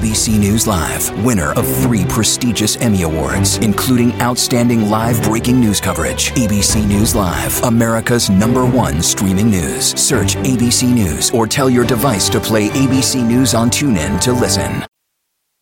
ABC News Live, winner of 3 prestigious Emmy Awards, including Outstanding Live Breaking News Coverage. ABC News Live, America's #1 streaming news. Search ABC News or tell your device to play ABC News on TuneIn to listen.